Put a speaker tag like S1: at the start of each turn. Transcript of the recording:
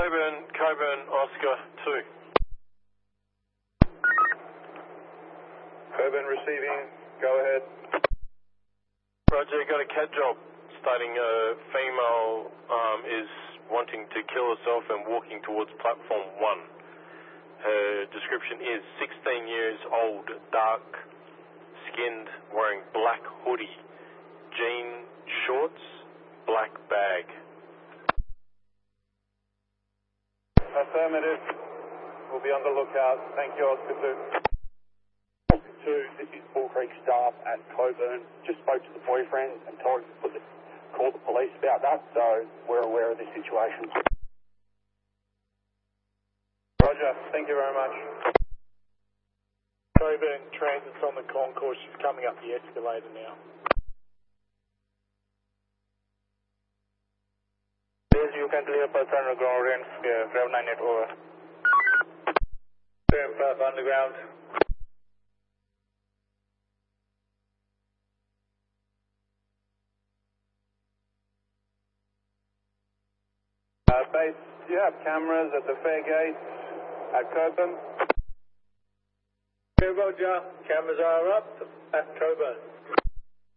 S1: Coburn, Oscar 2.
S2: Coburn receiving, go ahead.
S1: Roger, got a CAD job stating a female is wanting to kill herself and walking towards platform 1. Her description is 16 years old, dark skinned, wearing black hoodie, jean shorts, black bag.
S2: Affirmative. We'll be on the lookout. Thank you, Oscar 2. Oscar 2, this is Bull Creek staff at Coburn. Just spoke to the boyfriend and told him to call the police about that, so we're aware of this situation. Roger, thank you very much.
S3: Coburn, transit's on the concourse, she's coming up the escalator now.
S2: Yes, you can clear path underground, Rev 98 over. Clear path underground. Base, do you have cameras at the fare gate at Coburn?
S3: Yeah, Roger, cameras are up at Coburn.